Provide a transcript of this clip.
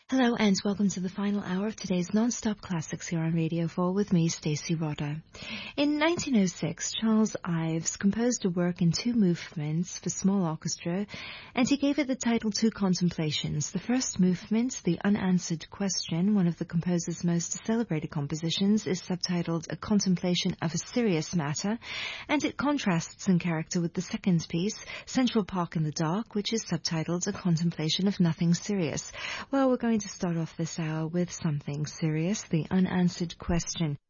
Hello and welcome to the final hour of today's non-stop classics here on Radio 4 with me, Stacey Rotter. In 1906, Charles Ives composed a work in two movements for small orchestra, and he gave it the title Two Contemplations. The first movement, The Unanswered Question, one of the composer's most celebrated compositions, is subtitled A Contemplation of a Serious Matter, and it contrasts in character with the second piece, Central Park in the Dark, which is subtitled A Contemplation of Nothing Serious. Well, we're going to start off this hour with something serious, The Unanswered Question.